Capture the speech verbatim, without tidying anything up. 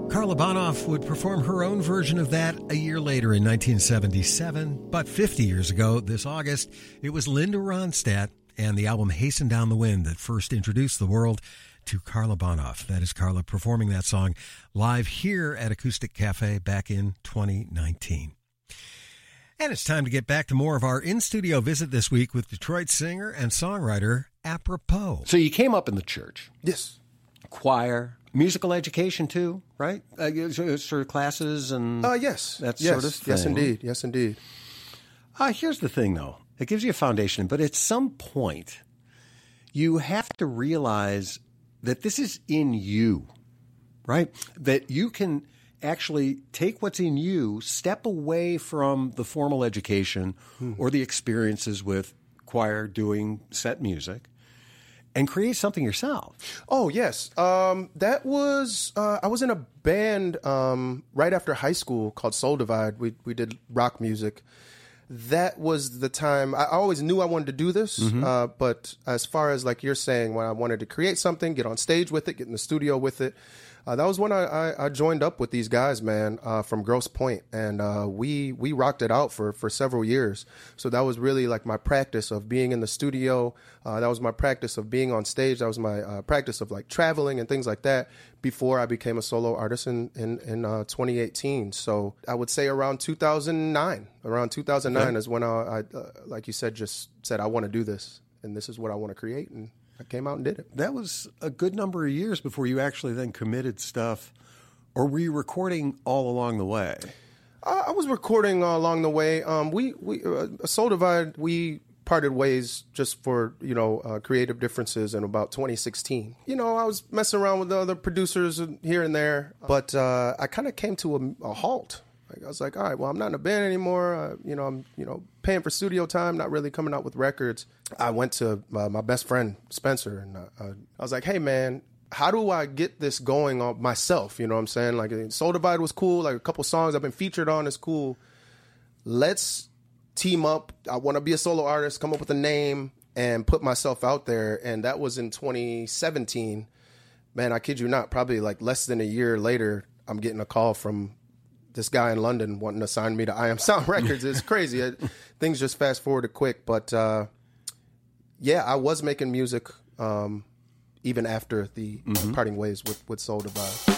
Carla Bonoff would perform her own version of that a year later in nineteen seventy-seven, but fifty years ago, this August, it was Linda Ronstadt and the album Hasten Down the Wind that first introduced the world to Carla Bonoff. That is Carla performing that song live here at Acoustic Cafe back in twenty nineteen. And it's time to get back to more of our in-studio visit this week with Detroit singer and songwriter Apropos. So you came up in the church. Yes. Choir, musical education too, right? Uh, sort of classes and uh, yes. that yes. sort of thing. Yes, indeed. Yes, indeed. Uh, here's the thing, though. It gives you a foundation, but at some point, you have to realize that this is in you, right? That you can actually take what's in you, step away from the formal education hmm. or the experiences with choir doing set music, and create something yourself. Oh, yes. Um, that was, uh, I was in a band um, right after high school called Soul Divide. We we did rock music. That was the time, I always knew I wanted to do this, mm-hmm. uh, but as far as like you're saying, when I wanted to create something, get on stage with it, get in the studio with it, uh, that was when I, I, I joined up with these guys, man, uh, from Grosse Pointe, and uh, we we rocked it out for, for several years. So that was really like my practice of being in the studio. Uh, that was my practice of being on stage. That was my uh, practice of like traveling and things like that before I became a solo artist in in, in uh, twenty eighteen. So I would say around two thousand nine. Around two thousand nine okay. is when I, I uh, like you said, just said I want to do this, and this is what I want to create, and I came out and did it. That was a good number of years before you actually then committed stuff, or were you recording all along the way? Uh, I was recording uh, along the way. Um, we we uh, Soul Divide, we parted ways just for, you know, uh, creative differences in about twenty sixteen. You know, I was messing around with the other producers here and there, but uh, I kind of came to a, a halt. Like, I was like, all right, well, I'm not in a band anymore. Uh, you know, I'm, you know, paying for studio time, not really coming out with records. I went to uh, my best friend, Spencer, and uh, uh, I was like, hey, man, how do I get this going on myself? You know what I'm saying? Like, Soul Divide was cool. Like, a couple songs I've been featured on is cool. Let's team up. I want to be a solo artist, come up with a name, and put myself out there. And that was in twenty seventeen. Man, I kid you not, probably like less than a year later, I'm getting a call from this guy in London wanting to sign me to I Am Sound Records. It's crazy. It, things just fast forwarded quick. But uh, yeah, I was making music um, even after the mm-hmm. parting ways with, with Soul Divide.